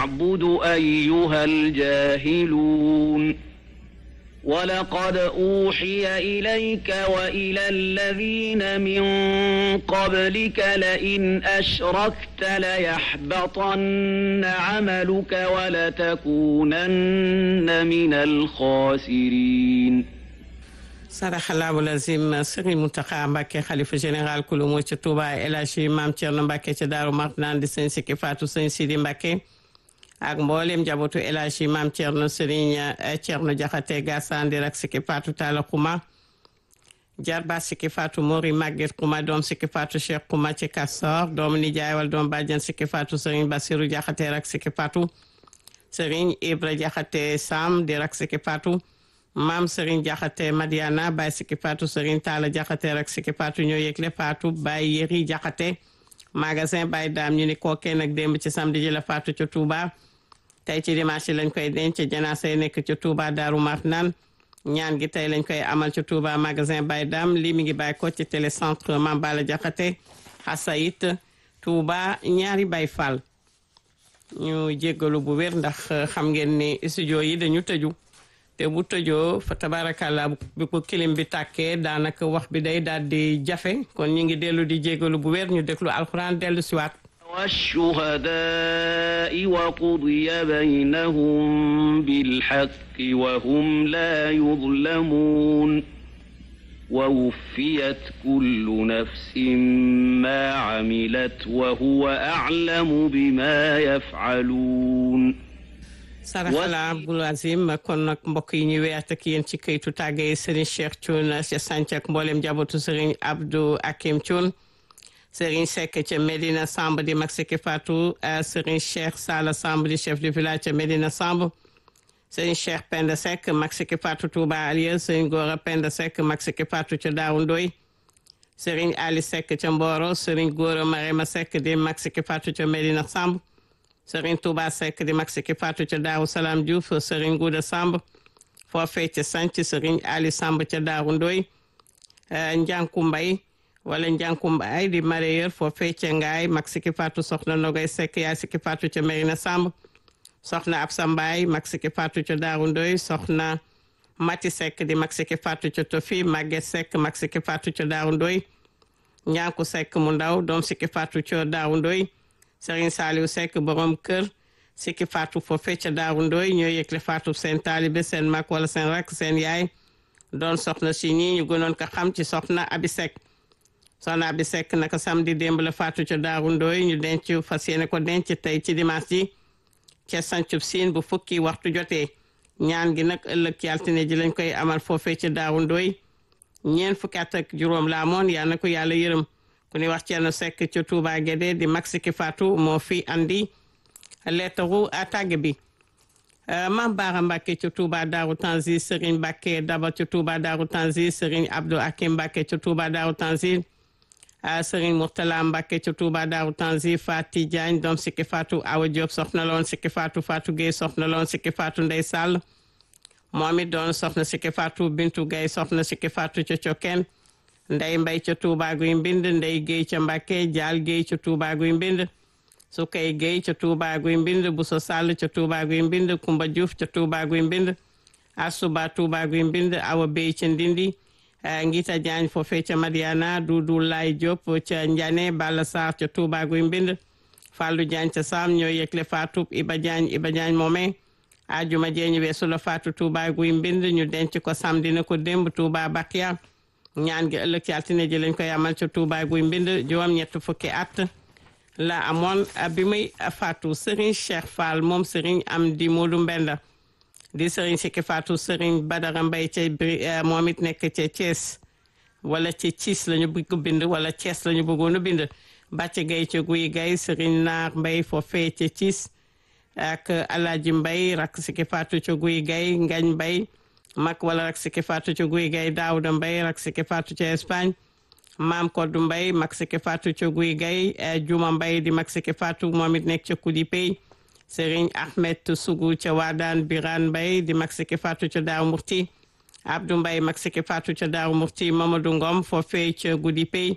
نعبد أيها الجاهلون ولقد أوحي إليك وإلى الذين من قبلك لئن أشركت ليحبطن عملك ولتكونن من الخاسرين saraxalaabu lazim Serigne Mountakha Mbacké xalifa général kulu mu ci Touba El Hadji Mame Thierno Mbacké ci Daaru Marnaan di sëñ Sikki Fatou sëñ Sidi Mbacké ak mboolem njabootu El Hadji Mame Thierno Serigne Thierno Diakhaté Gassandi rak Sikki Fatou Talla Xuma jarba Sikki Fatou Mori Maguette Xuma doom Sikki Fatou Cheikh Xuma ci Kassor doomu nijaay wal doom bàjjan Sikki Fatou Serigne Bassirou Diakhaté rak Sikki Fatou Serigne Ibra Diakhaté Sam di rak Sikki Fatou Maam Serigne Diakhaté Madiana Baye Sikki Fatou Serigne Talla Diakhaté rak Sikki Fatou ñoo yëgle Fatou Baye Yeri Diakhaté magasin Baye Dame ñu ni kookee nag démb ci samedi ji la Fatou ca Touba tey ci dimanche lañ koy denc janaasa yi nekk ca Touba Daaru Marnaan ñaan gi tey lañ koy amal ca Touba magasin Baye Dame lii mi ngi bàyyi ko ci télécentre Mame Balla Diakhaté Xasayit Touba ñaari Baye Fall ñu jéggalu bu wér ndax xam ngeen ni studio yi dañu tëju te bu tëjoo fa tabarakallah bi ko kilim bi tàkkee daanaka wax bi day daal di jafe kon ñu ngi dellu di jégalu bu wér ñu déglu alxuraan dellu siwaat والشهداء وقضي بينهم بالحق وهم لا يظلمون ووفيت كل نفس ما عملت وهو أعلم بما يفعلون saraxala Abdoul Azim kon nag mbokk yi ñu weert ak yéen ci këytu tàggee Serigne Cheikh Thioune ca Sanc ak mboolem njabootu Serigne Abdou Hakim Thioune Serigne Seck ca Medina Samb di mag Sikki Fatou Serigne Cheikh Sala Samb di chef de village ca Medina Samb Serigne Cheikh Penda Seck mag Sikki Fatou Touba Alieu Serigne Gora Penda Seck mag Sikki Fatou ca Daaru Ndoy Serigne Ali Seck ca Mboro Serigne Gora Marema Seck di mag Sikki Fatou ca Medina Samb Serigne Touba Seck di mag Sikki Fatou ca Daaru Salaam Diouf Serigne Gouda Samb foofee ca Sanc Serigne Ali Samb ca Daaru Ndoy Njanku Mbay wala Njanku Mbay di mareyeur foofee ca Ngaay mag Sikki Fatou soxna Nogay Seck yaay Sikki Fatou ca Merina Samb soxna Absa Mbaay mag Sikki Fatou ca Daaru Ndoy soxna Mati Seck di mag Sikki Fatou ca Tofi Maguette Seck mag Sikki Fatou ca Daaru Ndoy Njanku Seck mu ndaw doom Sikki Fatou ca Daaru Ndoy Serigne Saliou Seck borom kër Sikki Fatou foofee ca Daaru Ndoy ñoo yëgle Fatou seen taalibe seen mag wala seen rak seen yaay doon soxna si ñii ñu gënoon ko xam ci soxna Abi Seck soxna Abi Seck naka samedi démb la Fatou ca Daaru Ndoy ñu denc fas yéene ko denc tey ci dimanche ji ca sancub siin bu fukki waxtu jotee ñaan gi nag ëllëg ci altine ji lañ koy amal foofee ca Daaru Ndoy ñeent fukki at ak juróom la amoon yal na ko yàlla yërëm ku ni wax Ceerno Seck ca Touba Guédé di mag Sikki Fatou moo fi andi leetaru tàgg bi Mame Bara Mbacké ca Touba Daaru Tanzil Serigne Mbacké Daba ca Touba Daaru Tanzil Serigne Abdou Hakim Mbacké ca Touba Daaru Tanzil Serigne Mourtala Mbacké ca Touba Daaru Tanzil Fati Diagne doom Sikki Fatou Awa Diop soxna loon Sikki Fatou Fatou Gueye soxna loon Sikki Fatou Ndey Sall moom it doon soxna Sikki Fatou Bintu Gueye soxna Sikki Fatou ca Cokken Ndey Mbay ca Touba Guy Mbind Ndey Gueye ca Mbacké Jaal Gueye ca Touba Guy Mbind Sukay Gueye ca Touba Guy Mbind Bousso Sall ca Touba Guy Mbind Kumba Diouf ca Touba Guy Mbind Asuba Touba Guy Mbind Awa Bey ca Ndindi Ngita Diagne foofee ca Madiana Doudou Lay Diop ca Ndiané Balla Sarr ca Touba Guy Mbind Fallou Diagne ca Sam ñoo yëgle Fatou Iba Diagne moomee ajuma jeeñu weesu la Fatou Touba Guy Mbind ñu denc ko samedi na ko démb Touba Bakia ñaan gi ëllëg ci altine ji lañ koy amal ca Touba Guy Mbind juróom ñett fukki at la amoon bi muy Fatou Serigne Cheikh Fall moom Serigne Amdi Modou Mbenda di Serigne Sikki Fatou Serigne Badara Mbaye ca moom it nekk ca Thiès wala ca Thiès la ñu bëgg bind wala Thiès la ñu bëggoon a bind Bàcce Gay ca Guy Gay Serigne Naar Mbaye foofee ca Thiès ak Alaaji Mbaye rak Sikki Fatou ca Guy Gay Ngañ Mbaye mag wala rak Sikki Fatou ca Guy Gay Daouda Mbaye rak Sikki Fatou ca Espagne Maam Koddu Mbaye mag Sikki Fatou ca Guy Gay Juma Mbaye di mag Sikki Fatou moom it nekk ca Kudi Pay Serigne Ahmed Sougou ca Waadaan Birane Mbaye di mag Sikki Fatou ca Daaru Murti Abdou Mbaye mag Sikki Fatou ca Daaru Murti Mamadou Ngom foofee ca Gudi Pay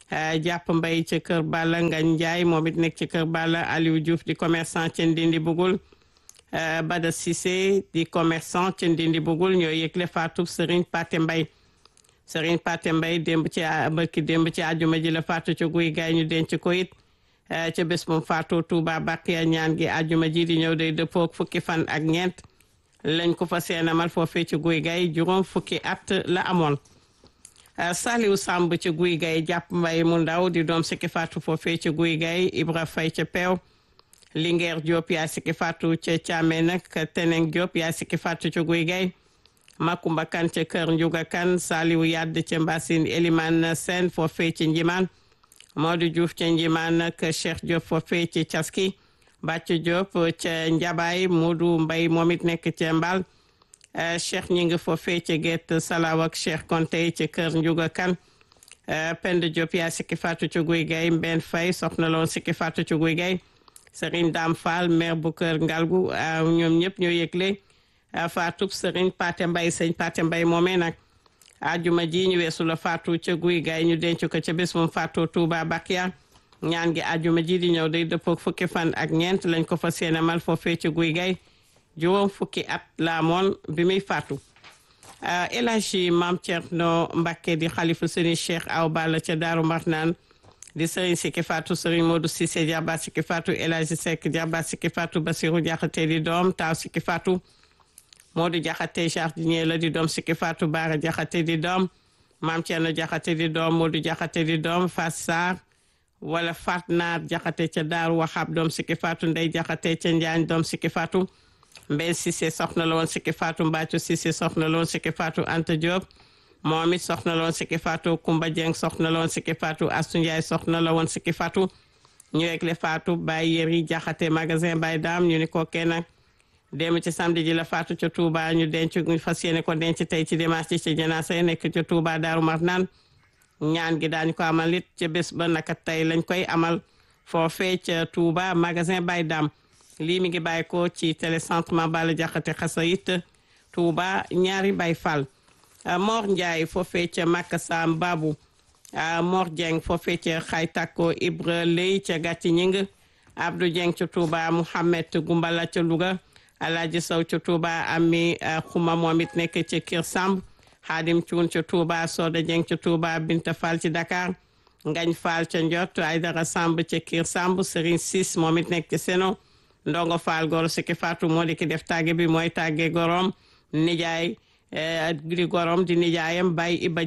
jàpp mbay ca kër Balla Ngañ Njaay moom it nekk ci kër Balla Aliou Diouf di commerçant ca Ndindi Bugul Bada Cissé di commerçant ca Ndindi Bugul ñoo yëgle faatu Serigne Paté Mbay Serigne Paté Mbay démb ci barki démb ci àjjuma ji la faatu ca guy gaay ñu denc ko it ca bés moom faatu Touba Bakiya ñaan gi àjjuma ji di ñëw day dëppook fukki fan ak ñeent lañ ko fa seenamal foofee ci guy gaay juróom fukki at la amoon Saliou Samb ci guy gaay jàpp mbay mu ndaw di doom sikki faatu foofee ci guy gaay Ibra Fay ca peew Linguère Diop yaa sikki faatu ca Caame nag Teneng Diop yaa sikki faatu ca guy gaay Makumba Kan ca kër Njuga Kan Saliou Yadd ca Mbassine Elimane Sène foofee ci Njimaan Modou Diouf ca Njimaan nag Cheikh Diop foofee ci Caski Bàcc Diop ca Njabaay Modou Mbay moom it nekk ca Mbal Cheikh ñi ngi foofee ca Gétt Salaw ak Cheikh Konte ca kër Njuga Kan Pend Diop yaa sikki faatu ca guy gaay Mbenn Fay soxna loon sikki faatu ca guy gaay Serigne Dame Fall maire bu kër Ngalgu ñoom ñëpp ñoo yëgle faatu Serigne Paté Mbay sëñ Paté Mbay moomee nag ajuma ji ñu weesu la faatu ca guy gaay ñu denc ko ca bés moom faatu Touba Bakiya ñaan gi ajuma ji di ñëw day dëppook fukki fan ak ñeent lañ ko fa seenamal foofee ca guy gaay juróom fukki at la amoon bi muy faatu El Hadji Maam Cerno Mbakke di xalifu Serigne Cheikh Aw Balla ca Daaru Marnaan di Serigne sikki faatu Serigne Modou Cissé jarbaat sikki faatu El Hadji Seck jarbaat sikki faatu Basiru Jaxate di doom taaw sikki faatu Modou Jaxate jardinier la di doom sikki faatu Baara Jaxate di doom Maam Cerno Jaxate di doom Modou Jaxate di doom Fat Sarr wala Fat Naar Jaxate ca Daaru Waxaab doom sikki faatu Ndey Jaxate ca Njaañ doom sikki faatu Mbeen Cissé soxna la woon sikki faatu Mbacco Cissé soxna la woon sikki faatu Anta Diop moom it soxna la woon sikki faatu Kumba Dieng soxna la woon sikki faatu Astu Ndiaye soxna la woon sikki faatu ñu egle faatu Baye Yeri Jaxate magasin Baye Dam ñu ni ko kenn nag démb ci samedi ji la faatu ca Touba ñu denc ñu fas yéene ko denc tey ci dimanche ci janaasa nekk ca Touba Daaru Marnaan ñaan gi daañu ko amal it ca bés ba naka tey lañ koy amal foofee ca Touba magasin Baye Dam lii mi ngi bàyyi ko ci télécentre Mambala Jaxate Xasayit Touba ñaari Baye Fall Mor Ndiaye foofee ca Makka Sam Babu Mor Dieng foofee ca Xay Takko Ibra Ley ca Gàcci Ñing Abdou Dieng ca Touba Mouhamed Gumbala ca Louga Alaaji Sow ca Touba Ami Xuma moom it nekk ca Kër Samb Xaadim Cuun ca Touba Soda Dieng ca Touba Binta Fall ci Dakar Ngañ Fall ca Njot Aydara Samb ca Kër Samb Serigne Sis moom it nekk ca Seno Ndongo Fall goro sikki faatu moo di ki def tàgge bi mooy tàgge gorom nijaay di gorom di nijaayam Baye Iba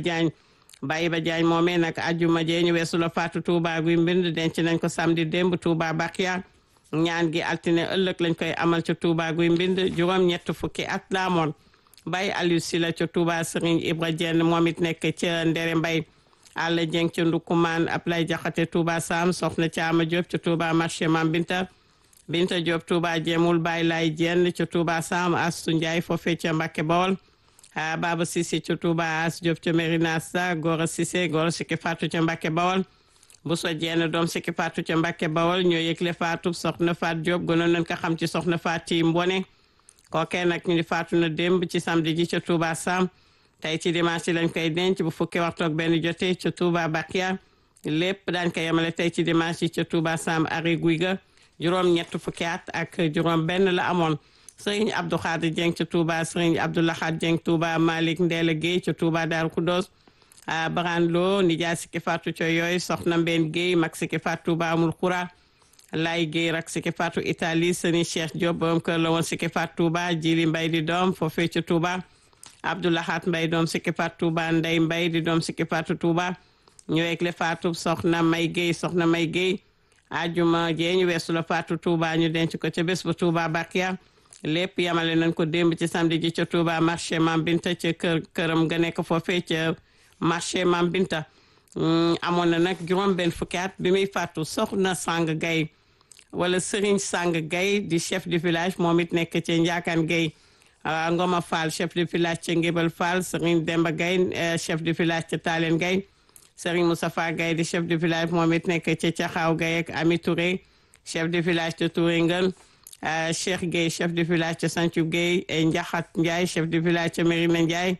Diagne moomee nag ajjuma jee ñu weesu la faatu Touba guy mbind denc nañ ko samedi démb Touba Bakiya ñaan gi altine ëllëg lañ koy amal ca Touba guy mbind juróom ñett fukki at la amoon Baye Aliou Sila ca Touba Serigne Ibra Dieng moom it nekk ca Ndere Mbay Alla Dieng ca Ndukumaan Ablay Jaxate Touba Sam soxna Caama Diop ca Touba marché Mam Binta Diop Touba Jéemul Baye Lay Jenn ca Touba Sam Astu Ndiaye foofee ca Mbakke Bawol Baba Cissé ca Touba As Diop ca Merina Sa Gora Cissé Gora sikki faatu ca Mbakke Bawol Bousso Jenn doom sikki faatu ca Mbakke Bawol ñoo yëgle faatu soxna Faat Diop gënoon nañ ko xam ci soxna Faati Mbone kookee nag ñu di faatu na démb ci samedi ji ca Touba Sam tey ci dimanche lañ koy denc bu fukki waxtu ak benn jotee ca Touba Bakiya lépp daañ ko yemale tey ci dimanche ji ca Touba Sam ari guy ga juróom ñett fukki at ak juróom benn la amoon Serigne Abdou Khadir Dieng ca Touba Serigne Abdou Lahad Dieng Touba Malick Ndéla Guèye ca Touba Darou Khoudoss Baran Lo nijaay sikki faatu ca yooyu soxna Mbène Guèye mag sikki faatu Touba amul xura Lay Guèye rak sikki faatu Italie Serigne Cheikh Diop borom kër la woon sikki faatu Touba Jili Mbay di doom foofee ca Touba Abdou Lahad Mbay doom sikki faatu Touba Ndey Mbay di doom sikki faatu Touba ñu egle faatu soxna May Guèye ajuma jee ñu weesu la faatu Touba ñu denc ko ca bés ba Touba Bakiya lépp yamale nañ ko démb ci samedi ji ca Touba marché Mam Binta ca këram nga nekk foofee ca marché Mam Binta amoon na nag juróom benn fukki at bi muy faatu soxna Sang Gay wala Serigne Sang Gay di chef de village moom it nekk ca Njaakaan Gay Ngoma Fall chef de village ca Ngébal Fall Serigne Demba Gay chef de village ca Talen Gay Serigne Moustapha Gaye di chef de village moom it nekk ca Caxaaw Gaye ak Ami Touré chef de village de Touré Ngën Cheikh Gueye chef de village ca Santhiou Gueye Njaxat Ndiaye chef de village ca Mérina Ndiaye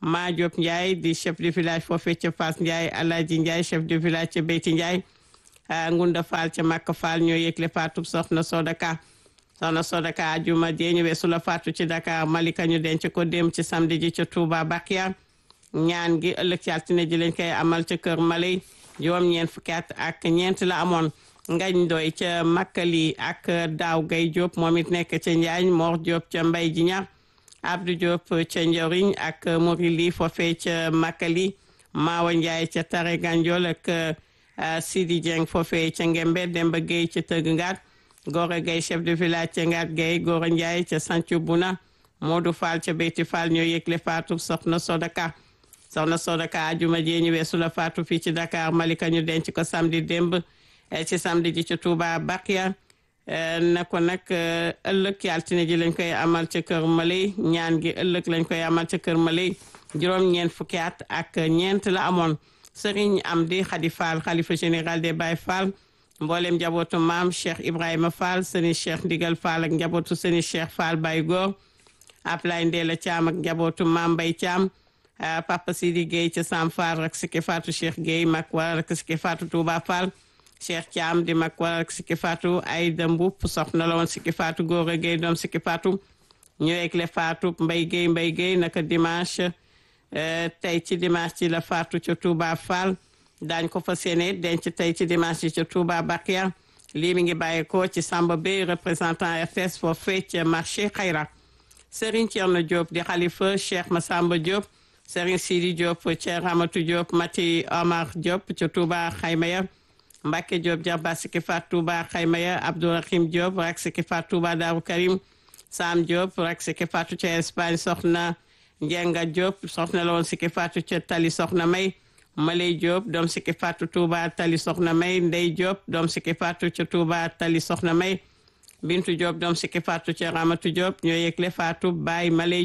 Ma Diop Ndiaye di chef de village foofee ca Fass Ndiaye Alaaji Ndiaye chef de village ca Beyti Ndiaye Ngunda Fall ca Makka Fall ñoo yëgle faatu soxna Sodaka ajuma jee ñu weesu la faatu ci Dakar Malika ñu denc ko dem ci samedi ji ca Touba Bakia ñaan gi ëllëg ci altine ji lañ koy amal ca kër Malay juróom-ñeent fukki at ak ñeent la amoon ngañ doy ca Makali ak Daaw Gay Diop moom it nekk ca Njaañ Mor Diop ca Mbay ji ñaar Abdou Diop ca Njoriñ ak Morili foofee ca Makali Mawa Ndiaye ca Tare Gandiol ak Sidi Dieng foofee ca Ngembe Demba Gueye ca Tëgg Ngaat Gora Gueye chef de village ca Ngaat Gueye Gora Ndiaye ca Sancu Buna Modou Fall ca Beyti Fall ñoo yëgle faatu soxna Sodaka ajuma jee ñu weesu la faatu fii ci Dakar Malika ñu denc ko samedi démb ci samedi ji ci Touba Bakia na ko nag ëllëg ci altine ji lañ koy amal ca kër Malay ñaan gi ëllëg lañ koy amal ca kër Malay juróom-ñeent fukki at ak ñeent la amoon Serigne Amdi Khady Fall xalifa général des Baye Fall mboolem njabootu maam Cheikh Ibrahima Fall sëni Cheikh Ndigal Fall ak njabootu sëni Cheikh Fall Baye Góor Ablaye Ndéla Thiam ak njabootu maam Mbaye Thiam Papa Sidi Gueye ca Sam Fall rak siki Fatou Cheikh Gueye mag wala rak siki Fatou Touba Fall Cheikh Thiam di mag wala rak siki Fatou Aïda Mboup soxna la woon siki Fatou Gora Gueye doom siki Fatou ñu egle Fatou Mbaye Gueye naka dimanche tey ci dimanche ci la Fatou ca Touba Fall daañ ko fas yéene denc tey ci dimanche ci ca Touba Bakia lii mi ngi bàyyeekoo ci Samba Bey représentant RTS foofee ca marché Xayra Serigne Thierno Diop di xalifa Cheikh Massamba Diop Serigne Sidi Diop ca Ramatou Diop Mati Omar Diop ca Touba Xaymaya Mbacke Diop jarba siki Fatou Touba Xaymaya Abdourahim Diop rak siki Fatou Touba Darou Karim Sam Diop rak siki Fatou ca Espagne soxna Njenga Diop soxna la woon siki Fatou ca Tali soxna May Malay Diop doom siki Fatou Touba Tali soxna May Ndey Diop doom siki Fatou ca Touba Tali soxna May Bintu Diop doom siki Fatou ca Ramatou Diop ñoo yëgle Fatou Baye Malay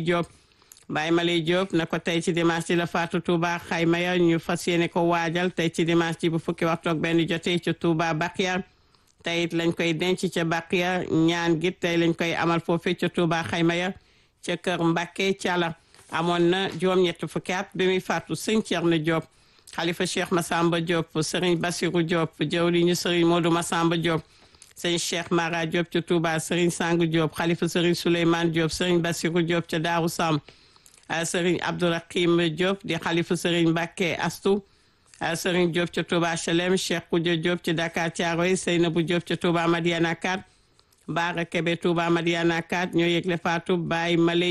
Diop na ko tey ci dimanche ci la Fatou Touba Xaymaya ñu fas yéene ko waajal tey ci dimanche ci bu fukki waxtu ak benn jotee ca Touba Bakia tey it lañ koy denc ca Bakia ñaan gi tey lañ koy amal foofee ca Touba Xaymaya ca kër Mbacke Thiala amoon na juróom-ñett fukki at bi muy faatu sëñ Thierno Diop xalifa Cheikh Massamba Diop Serigne Bassirou Diop jawriñu Serigne Modou Massamba Diop sëñ Cheikh Mara Diop ca Touba Serigne Sang Diop xalifa Serigne Souleymane Diop Serigne Bassirou Diop ca Daaru Sam Serigne Abdourahim Diop di xalifa Serigne Mbacké Astou Serigne Diop ca Touba Chelem Cheikh Koudia Diop ci Dakar Thiaroye Seynabou Diop ca Touba Madiana 4 Bara Kebe Touba Madiana 4 ñoo yëgle faatu Baye Malay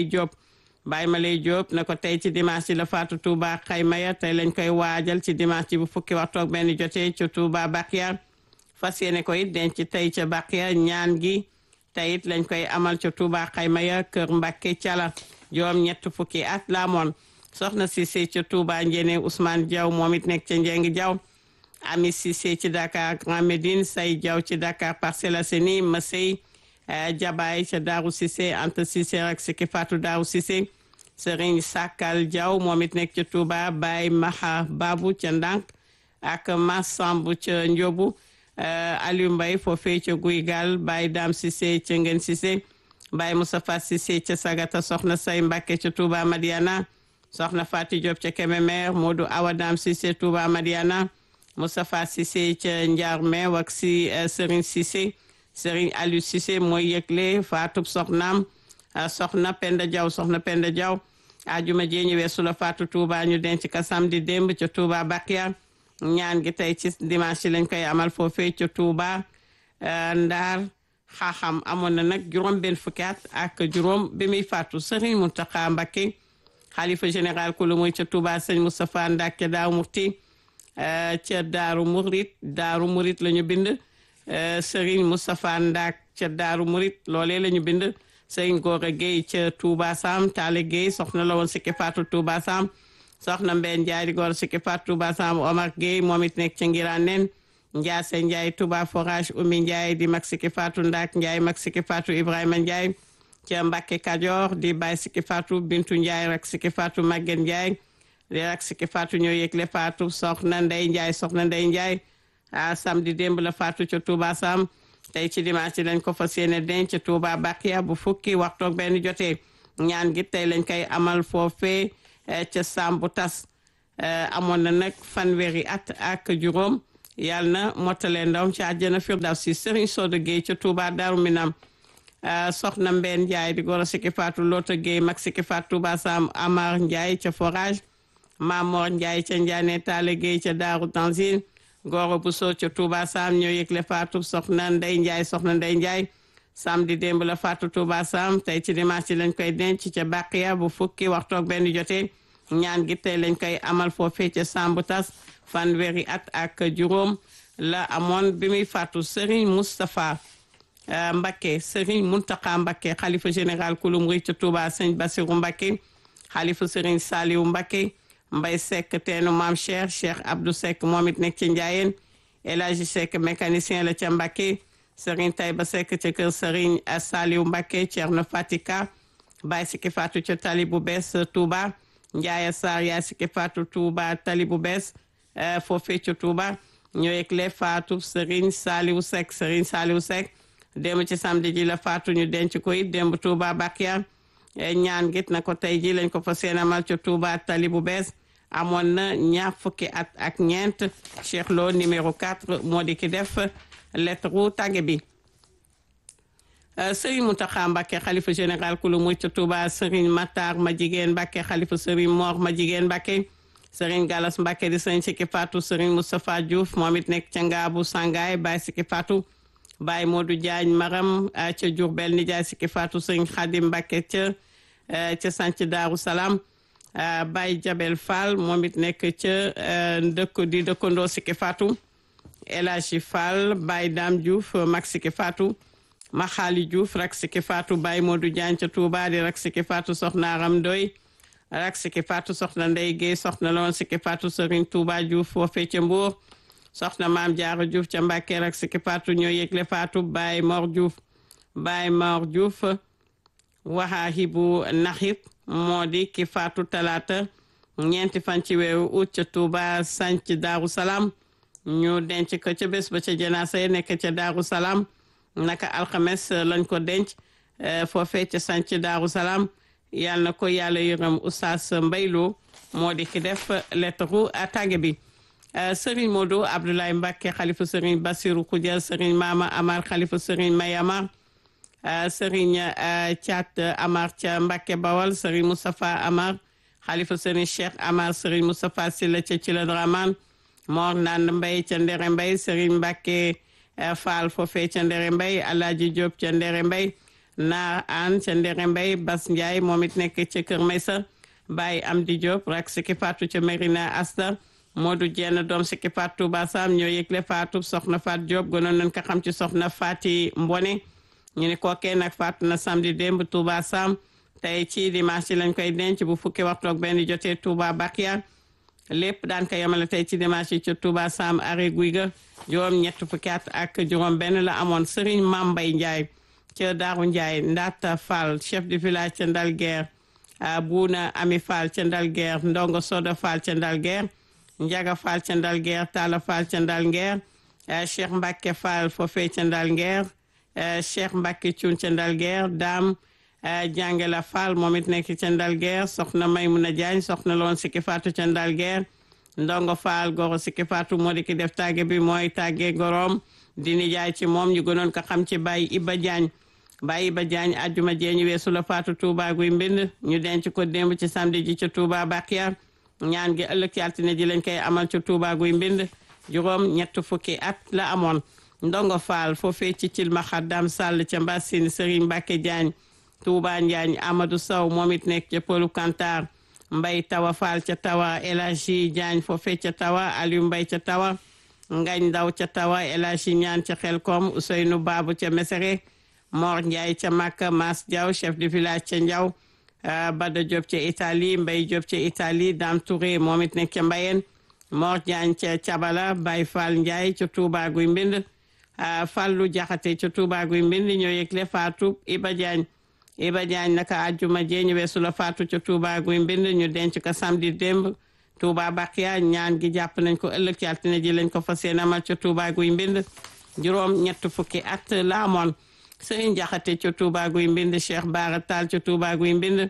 Diop na ko tey ci dimanche ci la faatu Touba Xaymaya tey lañ koy waajal ci dimanche ci bu fukki waxtu ak benn jotee ca Touba Bakia fas yéene ko it denc tey ca Bakia ñaan gi tey it lañ koy amal ca Touba Xaymaya kër Mbacke Thiala juróom-ñett fukki at la amoon soxna Cissé ca Touba Njéene Ousmane Diaw moom it nekk ca Njeng Diaw Ami Cissé ci Dakar Grand Médine Say Diaw ci Dakar Parcelles Assainies Masey Jabaay ca Darou Cissé Anta Cissé ak siki Fatou Darou Cissé Serigne Sakal Diaw moom it nekk ca Touba Baye Maha Babou ca Ndank ak Massambu ca Ndiobu Aliou Mbaye foofee ca Guy Gal Baye Dame Cissé ca Ngen Cissé Baye Moustapha Cissé ca Sagata soxna Say Mbacké ca Touba Madiana soxna Fati Diop ca Kébémer Modou Awa Dame Cissé Touba Madiana Moustapha Cissé ca Ndiarmé wak si Serigne Cissé Serigne Aliou Cissé mooy yëgle faatu soxnaam soxna Penda Diaw ajuma jee ñu weesu la faatu Touba ñu denc ka samedi démb ca Touba Bakia ñaan gi tey ci dimanche lañ koy amal foofee ca Touba Ndar xaaxam amoon na nag juróom benn fukki at ak juróom bi muy faatu Serigne Mountakha Mbacké xalifa général ku lu muy ca Touba sëñ Moustapha Ndak ca Daaru Murti ca Daaru Murit la ñu bind Serigne Moustapha Ndak ca Daaru Murit loolee la ñu bind Serigne Gora Gueye ca Touba Sam Talla Gueye soxna la woon sikki faatu Touba Sam soxna Mbène Ndiaye di góor sikki faatu Touba Sam Omar Gueye moom it nekk ca Ngiranen Ndiasse Ndiaye Touba Forage Oumy Ndiaye di mag sikki faatu Ndak Ndiaye mag sikki faatu Ibrahima Ndiaye ca Mbacké Kajoor di Baye sikki faatu Bintu Ndiaye rak sikki faatu Maguette Ndiaye di rak sikki faatu ñoo yëgle faatu soxna Ndey Ndiaye samedi démb la faatu ca Touba Sam tey ci dimanche lañ ko fas yéene denc ca Touba Bakia bu fukki waxtu ak benn jotee ñaan gi tey lañ koy amal foofee ca Sambu Tas amoon na nag fanweeri at ak juróom yàlla na mottale ndawam ci àjjana firdawsi. Serigne Soda Gueye ca Touba Darou Minam soxna Mbène Ndiaye di goro Siki Fatou Lota Gueye mag Siki Fatou Touba Sam Amar Ndiaye ca Forage Mamor Ndiaye ca Ndiané Talla Gueye ca Daaru Tanzil Goro Bousso ca Touba Sam ñoo yëgle Fatou soxna Ndey Ndiaye soxna Ndey Ndiaye samedi démb la Fatou Touba Sam tey ci dimanche lañ koy denc ca Baqiya bu fukki waxtu ak benn jotee ñaan gi tey lañ koy amal foofee ca Sambu Tas fanweeri at ak juróom la amoon bi muy faatu. Serigne Moustapha Mbacké Serigne Mountakha Mbacké xalifa général kulum ri ca Touba Sëñ Bassirou Mbacké xalifa Serigne Saliou Mbacké Mbay Seck teenu Maam Cheikh Abdou Seck moom it nekk ci Njaayeen El Hadji Seck mécanicien la ca Mbacké Serigne Taïba Seck ca kër Serigne Saliou Mbacké Thierno Fatika Baye Siki Fatou ca Tali bu bees Touba Ndiaye Sarr yaa Siki Fatou Touba Tali bu bees foofee ca Touba ñoo yëgle Fatou Serigne Saliou Seck démb ci samedi ji la Fatou ñu denc ko it démb Touba Bakia ñaan git na ko tey ji lañ ko fa seenamal ca Touba Tali bu bees amoon na ñaar fukki at ak ñeent. Cheikh Lo numéro 4 moo di ki def lettre ru tàgge bi. Serigne Mountakha Mbacké xalifa général kulu muy ca Touba Serigne Matar ma jigéen Mbacké xalifa Serigne Mor ma jigéen Mbacké Serigne Galas Mbacké di Serigne Siki Fatou Serigne Moustapha Diouf moom it nekk ca Ngaabu Sangaay Baye Siki Fatou Baye Modou Diagne Maram ca Diourbel nijaay Siki Fatou Serigne Khadim Mbacké ca Sanc Daaru Salaam Baye Jabel Fall moom it nekk ca dëkkandoo Siki Fatou El Hadji Fall Baye Dame Diouf mag Siki Fatou Maxaali Diouf rak Siki Fatou Baye Modou Diagne ca Touba di rak Siki Fatou soxna Aram Doy rak Siki Fatou soxna Ndey Gueye soxna loon Siki Fatou Serigne Touba Diouf foofee ca Mbour soxna Maam Jaara Diouf ca Mbacké rak Siki Fatou ñoo yëgle Fatou Baye Mor Diouf Wahahibu Naxib moo di ki Fatou talaata ñeenti fan ci weeru août ca Touba sanc Daaru Salaam ñu denc ko ca bés ba ca janaasa yi nekk ca Daaru Salaam naka alxames lañ ko denc foofee ca sanc Daaru Salaam yàlla na ko yàlla yërëm Oustaz Mbaylo moo di ki def lettre tàgge bi. Serigne Modou Abdoulaye Mbacké xalifa Serigne Bassirou Khoudia Serigne Mama Amar xalifa Serigne May Amar Serigne Thiat Amar ca Mbacké Bawal Serigne Moustapha Amar xalifa Serigne Cheikh Amar Serigne Moustapha Silla ca Thila Draman Mor Nand Mbaye ca Ndere Mbaye Serigne Mbacké Fall foofee ca Ndere Mbaye Alaaji Diop ca Ndere Mbaye Naar An ca Ndere Mbaye Bas Ndiaye moom it nekk ca Kër Maysa Baye Amdi Diop rak Siki Fatou ca Merina Asta Modou Dieng doom Siki Fatou Touba Sam ñoo yëgle Fatou soxna Fat Diop gënoon nañ ko xam ci soxna Fati Mbone ñu ne kookee nag faatu na samedi démb Touba Sam tey ci dimanche lañ koy denc bu fukki waxtu ak benn jotee Touba Bakia lépp daan ko yemale tey ci dimanche ci Touba Sam are guy ga juróom ñett fukki at ak juróom benn la amoon. Serigne Mambay Ndiaye ca Daaru Ndiaye Ndata Fall chef de village ca Ndalguer Bouna Ami Fall ca Ndalguer Ndongo Soda Fall ca Ndalguer Ndiaga Fall ca Ndalguer Talla Fall ca Ndalguer Cheikh Mbacké Fall foofee ca Ndalguer Cheikh Mbacké Thioune ca Ndalguer Dame Jàngela Fall moom it nekk ca Ndalguer soxna Maymuna Diagne soxna loon Siki Fatou ca Ndalguer Ndongo Fall goro Siki Fatou moo di ki def tàgge bi mooy tàgge gorom di nijaay ci moom ñu gënoon ko xam ci Baye Iba Diagne ajjuma jee ñu weesu la Fatou Touba guy mbind ñu denc ko démb ci samedi ji ca Touba Bakia ñaan gi ëllëg ci altine ji lañ koy amal ca Touba guy mbind juróom ñett fukki at la amoon. Ndongo Fall foofee ci Cilma Xaddam Sall ca Mbassine Serigne Mbacké Diagne Touba Njaañ Amadou Sow moom it nekk ca Polu Kantar Mbay Tawa Fall ca Tawa El Hadji Diagne foofee ca Tawa Aliou Mbay ca Tawa Ngañ Ndaw ca Tawa El Hadji Ñaan ca Xelkom Ousseynou Babou ca Mesere Mor Ndiaye ca Makka Mas Diaw chef de village ca Ndiaw Bada Diop ca Italie Mbay Diop ca Italie Dame Touré moom it nekk ca Mbayen Mor Diagne ca Cabala Baye Fall Ndiaye ca Touba Guy Mbind Fallu Jaxate ca Touba Guy Mbind ñoo yëgle Fatou Iba Diagne naka àjjuma jee ñu weesu la Fatou ca Touba Guy Mbind ñu denc ko samedi démb Touba Bakia ñaan gi jàpp nañ ko ëllëg ci altine ji lañ ko fas yéene amal ca Touba Guy Mbind juróom ñett fukki at la amoon. Serigne Jaxate ca Touba Guy Mbind Cheikh Bara Tall ca Touba Guy Mbind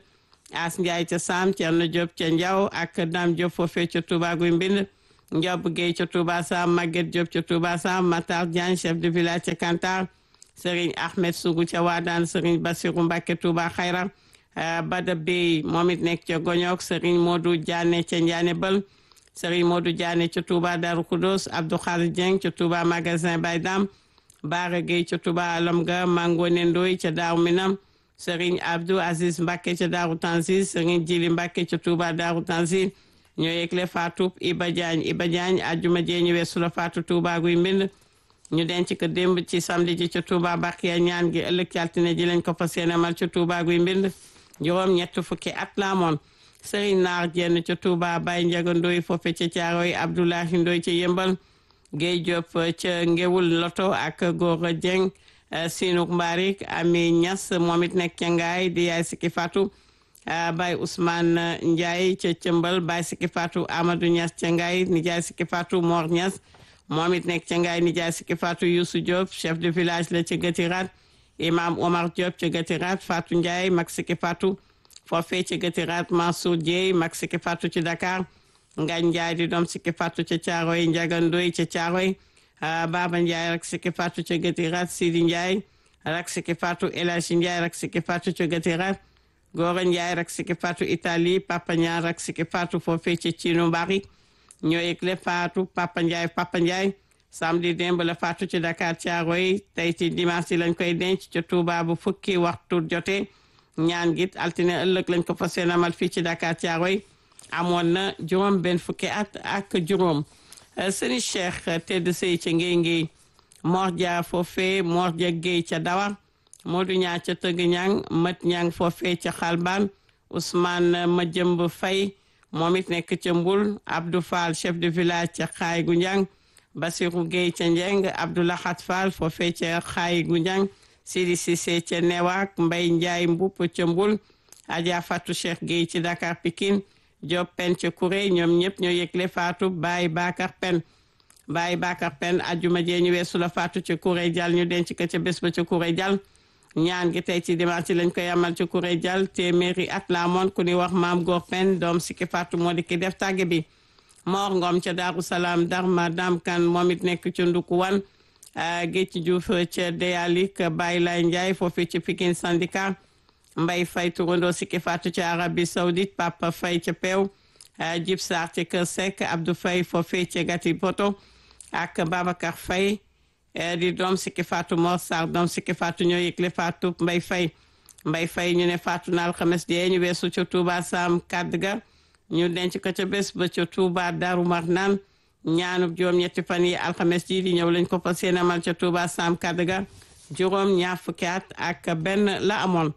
As Ndiaye ca Sam Thierno Diop ca Ndiaw ak Dame Diop foofee ca Touba Guy Mbind Ndiob Gueye ca Touba Sam Maguette Diop ca Touba Sam Matar Diagne chef de village ca Kantar Serigne Ahmed Sougou ca Wadane Serigne Bassirou Mbacké Touba Khayra Bada Bey moom it nekk ca Goñok Serigne Modou Diané ca Ndiané Bël Serigne Modou Diané ca Touba Darou Khoudoss Abdou Khadir Dieng ca Touba magasin Baydam Bara Gueye ca Touba Alomga Mangone Ndoy ca Daaru Minam Serigne Abdou Aziz Mbacké ca Daaru Tanzil Serigne Djili Mbacké ca Touba Daaru Tanzil ñoo yëgle faatu Iba Diagne ajuma jee ñu weesu la faatu Touba Guy Mbind ñu denc ko démb ci samedi ji ca Touba Bakiya ñaan gi ëllëg ci altine ji lañ ko fas yéene mal ca Touba Guy Mbind juróom ñett fukki at la amoon Serigne Naar Jenn ca Touba Baye Ndiaga Ndoy foofe ca Caaroy Abdoulahi Ndoy ca Yëmbal Guèye Diop ca Ngewul Loto ak Gora Dieng Sinuk Mbarik Ami Niass moom it nekk ca Ngaay di yaay sikki faatu Baye Ousmane Ndiaye ca Cëmbal Baye sikki faatu Amadou Niass ca Ngaay nijaay sikki faatu Mor Niass moom it nekk ca Ngaay nijaay sikki faatu Youssou Diop chef de village la ca Gatirat Imam Omar Diop ca Gatirat Fatou Ndiaye mag sikki faatu foofee ca Gatirat Mansour Dieye mag sikki faatu ci Dakar Ngagne Ndiaye di doom sikki faatu ca Caaroy Ndiaga Ndoy ca Caaroy Baba Ndiaye rak sikki faatu ca Gatirat Sidi Ndiaye rak sikki faatu El Hadji Ndiaye rak sikki faatu ca Gatirat Gora Ndiaye rak sikki faatu Italie Papa Ndiaye rak sikki faatu foofee ca Cinu Mbari ñoo yëgle faatu Papa Ndiaye samedi démb la faatu ci Dakar Caaroy tey ci dimanche lañ koy denc ca Touba bu fukki waxtu jotee ñaan git altine ëllëg lañ ko fas yéene amal fii ci Dakar Caaroy amoon na juróom benn fukki at ak juróom Serigne Cheikh tedd sey ca Ngéy Mor Dia foofee Mor Dia Gueye ca Dawa Modou Ñaa ca Tëgg Ñang Mat Ñang foofee ca Xalbaan Ousmane Majëmb Fay moom it nekk ca Mbul Abdou Fall chef de village ca Xaay gu Njang Basirou Gueye ca Njeng Abdoulahat Fall foofee ca Xaay gu Njang Sidi Cissé ca Newak Mbay Njaay Mbupp ca Mbul Adja Fatou Cheikh Gueye ci Dakar Pikine Diop Pen ca Kuré ñoom ñëpp ñoo yëgle faatu Baye Bakar Pen ajuma jee ñu weesu la faatu ca Kuré Jal ñu denc ko ca bés ba ca Kuré Jal ñaan gi tey ci dimanche lañ koy amal ca Kuré Jal téeméeri at la amoon ku ni wax Maam Góor Pen doom sikki faatu moo di ki def tàgge bi Mor Ngom ca Daaru Salaam Darma Dam Kan moom it nekk ca Ndukuwan Géej Diouf ca Deyalik Baye Lay Ndiaye foofee ca Pikine syndicat Mbay Fay turandoo sikki faatu ca Arabie Saoudite Papa Fay ca Peew Jib Sarr ca Kër Seck Abdou Fay foofee ca Gati Poto ak Babacar Fay di doom sikki faatu Mor Sarr doom sikki faatu ñoo yëgle faatu Mbay Fay ñu ne faatu na alxames jee ñu weesu ca Touba Sam Kadga ñu denc ko ca bés ba ca Touba Daru Marnaan ñaanub juróom ñetti fan yi alxames ji di ñëw lañ ko fas yéene amal ca Touba Sam Kadga juróom ñaar fukki at ak benn la amoon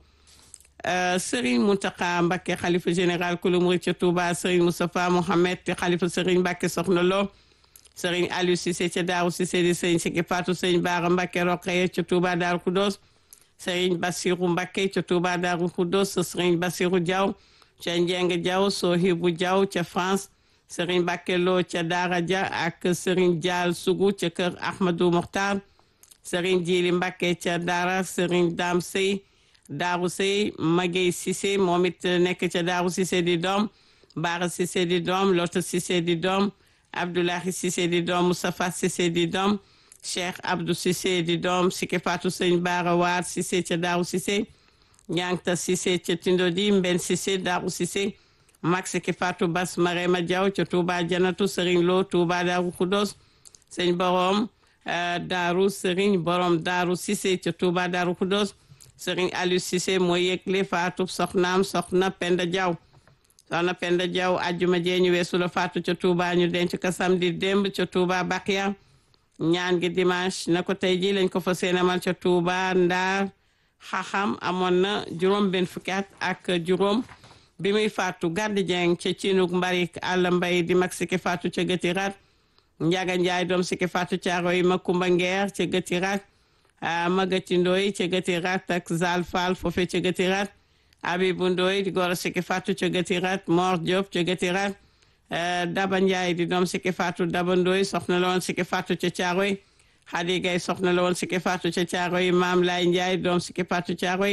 Serigne Mountakha Mbacké xalifa général kulu murid ca Touba Serigne Moustapha Mohamed te xalifa Serigne Mbacké Soxna Lo Serigne Aliou Cissé ca Daaru Cissé di Serigne Siki Fatou Serigne Bara Mbacké Rokhaya ca Touba Daaru Khoudoss Serigne Bassirou Mbacké ca Touba Daaru Khoudoss Serigne Bassirou Diaw ca Njeng Diaw Sohibou Diaw ca France Serigne Mbacké Lo ca Daara Dia ak Serigne Dial Sougou ca kër Ahmadou Mokhtar Serigne Djili Mbacké ca Daara Serigne Dame Sey Daaru Sey Magey Cissé moom it nekk ca Daaru Cissé di doom Bara Cissé di doom Loto Cissé di doom Abdoulahi Cissé di doom Moustapha Cissé di doom Cheikh Abdou Cissé di doom Siki Fatou Sëñ Bara Waar Cissé ca Daaru Cissé Ñankta Cissé ca Tindodi Mben Cissé Daaru Cissé Mag Siki Fatou Bas Marema Diaw ca Touba Janatu Serigne Lo Touba Daaru Khoudoss Sëñ Borom Daaru Serigne Borom Daaru Cissé ca Touba Daaru Khoudoss Serigne Aliou Cissé mooy yëgle faatu soxnaam soxna Penda Diaw soxna Penda Diaw ajjuma jee ñu weesu la faatu ca Touba ñu denc ko samedi démb ca Touba Bakiya ñaan gi dimanche na ko tey ji lañ ko fa seenamal ca Touba Ndaar xaxam amoon na juróom benn fukki at ak juróom bi muy faatu Gaddi Dieng ca Cinuk Mbarik Alla Mbay di mag Siki faatu ca Gëtirat Njaga Njaay doom Siki faatu ca Aroy Makumba Ngeer ca Gëtirat Magati Ndoy ca Gëtirat ak Zal Fall foofe ca Gëtirat Abibu Ndoy di goro Siki faatu ca Gëtirat Mor Diop ca Gëtirat Daba Njaay di doom Siki faatu Daba Ndoy soxna la woon Siki faatu ca Caaroy Xadi Gay soxna la woon Siki faatu ca Caaroy Maam Lay Njaay doom Siki faatu Caaroy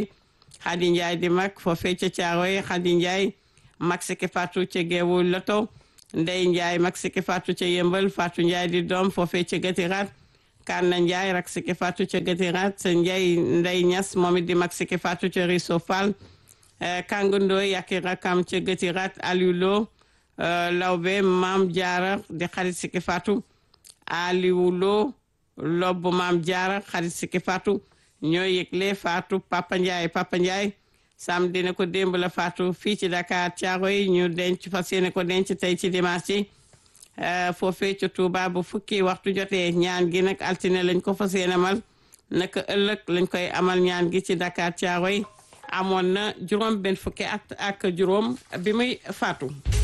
Xadi Njaay di mag foofee ca Caaroy Xadi Njaay mag Siki Fatou ca Géewu Loto Ndey Njaay mag Siki Fatou ca Yëmbal Fatou Njaay di doom foofee ca Gatirat Kanna Njaay rak Siki Fatou ca Gatirat Njaay Ndey Ñas moom it di mag Siki Fatou ca Riso Fall Kangundo yaki rakam ca Gatirat Aliou Lo Lawbe Maam Jaara di xarit Siki Fatou Aliou Lo Lobb Maam Jaara xarit Siki Fatou ñoo yëgle Fatou Papa Ndiaye samedi ne ko démb la Fatou fii ci Dakar Thiaroye ñu denc fas yéene ko denc tey ci dimanche ci foofee ci Touba bu fukki waxtu jotee ñaan gi nag altine lañ ko fas yéene amal naka ëllëg lañ koy amal ñaan gi ci Dakar Thiaroye amoon na juróom benn fukki at ak juróom bi muy faatu